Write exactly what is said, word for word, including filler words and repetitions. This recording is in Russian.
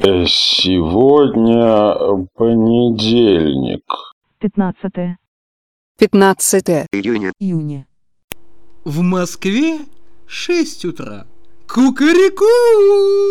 Э, Сегодня понедельник. Пятнадцатое пятнадцатое июня. июня. В Москве шесть утра. Кукареку!